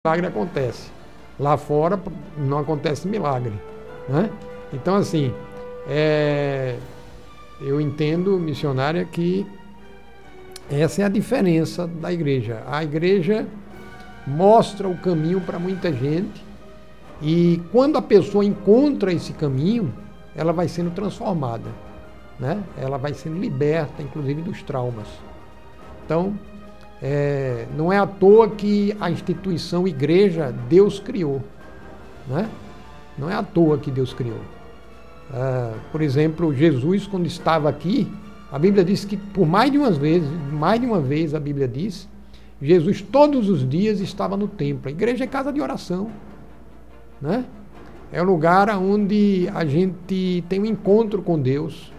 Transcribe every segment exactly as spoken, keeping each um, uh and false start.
milagre acontece. Lá fora não acontece milagre, né? Então, assim, é, eu entendo, missionária, que essa é a diferença da igreja. A igreja mostra o caminho para muita gente e quando a pessoa encontra esse caminho, ela vai sendo transformada, né? Ela vai sendo liberta, inclusive, dos traumas. Então, É, não é à toa que a instituição igreja Deus criou, né? Não é à toa que Deus criou. Ah, por exemplo, Jesus, quando estava aqui, a Bíblia diz que por mais de uma vez, mais de uma vez a Bíblia diz, Jesus todos os dias estava no templo. A igreja é casa de oração, né? É o lugar onde a gente tem um encontro com Deus,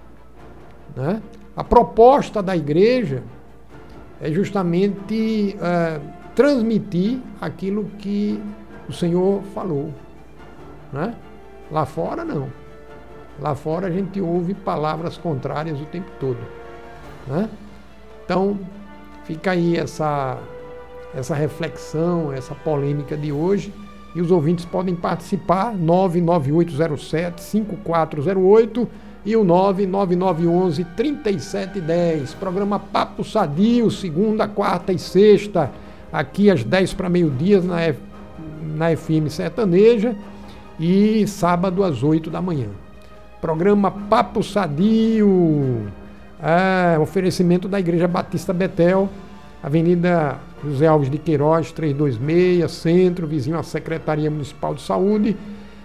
né? A proposta da igreja é justamente uh, transmitir aquilo que o Senhor falou, né? Lá fora não. Lá fora a gente ouve palavras contrárias o tempo todo, né? Então fica aí essa, essa reflexão, essa polêmica de hoje, e os ouvintes podem participar, nove nove oito zero sete cinco quatro zero oito e o nove nove nove um um três sete um zero. Programa Papo Sadio, segunda, quarta e sexta, aqui às dez para meio-dia na, F, na F M Sertaneja, e sábado às oito da manhã. Programa Papo Sadio, é, oferecimento da Igreja Batista Betel, Avenida José Alves de Queiroz, trezentos e vinte e seis, Centro, vizinho à Secretaria Municipal de Saúde,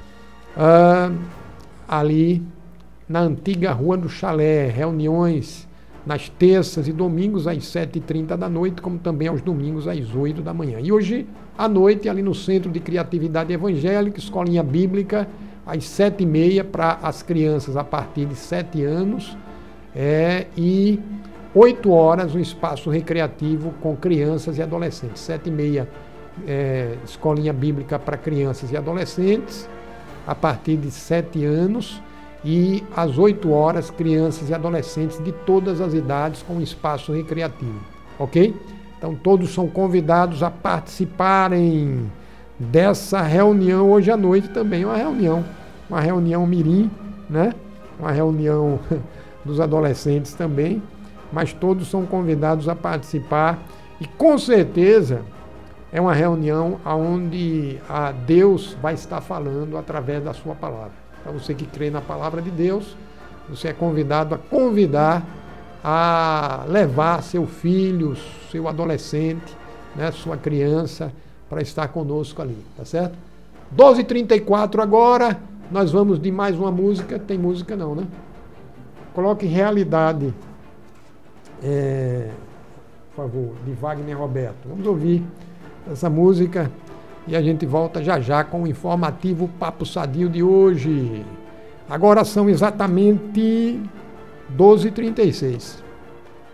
é, ali na antiga Rua do Chalé. Reuniões nas terças e domingos às sete e trinta da noite, como também aos domingos às oito da manhã. E hoje à noite, ali no Centro de Criatividade Evangélica, Escolinha Bíblica, às sete e meia, para as crianças a partir de sete anos, é, e oito horas, um espaço recreativo com crianças e adolescentes. Sete e meia, é, Escolinha Bíblica para crianças e adolescentes, a partir de sete anos, e às oito horas, crianças e adolescentes de todas as idades com espaço recreativo, ok? Então todos são convidados a participarem dessa reunião hoje à noite. Também uma reunião, uma reunião mirim, né? Uma reunião dos adolescentes também, mas todos são convidados a participar, e com certeza é uma reunião onde a Deus vai estar falando através da sua palavra. Para você que crê na palavra de Deus, você é convidado a convidar, a levar seu filho, seu adolescente, né, sua criança, para estar conosco ali, tá certo? doze e trinta e quatro agora, nós vamos de mais uma música. Tem música não, né? Coloque Realidade, é, por favor, de Wagner Roberto. Vamos ouvir essa música e a gente volta já já com o informativo Papo Sadio de hoje. Agora são exatamente doze e trinta e seis.